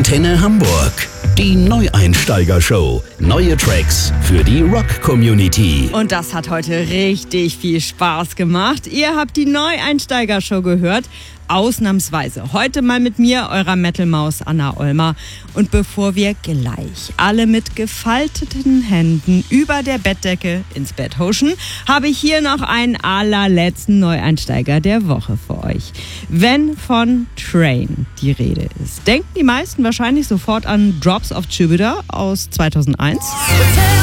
Antenne Hamburg. Die Neueinsteiger-Show. Neue Tracks für die Rock-Community. Und das hat heute richtig viel Spaß gemacht. Ihr habt die Neueinsteiger-Show gehört. Ausnahmsweise. Heute mal mit mir, eurer Metal-Maus Anna Olmer. Und bevor wir gleich alle mit gefalteten Händen über der Bettdecke ins Bett huschen, habe ich hier noch einen allerletzten Neueinsteiger der Woche für euch. Wenn von Train die Rede ist, denken die meisten wahrscheinlich sofort an Drops of Jupiter aus 2001.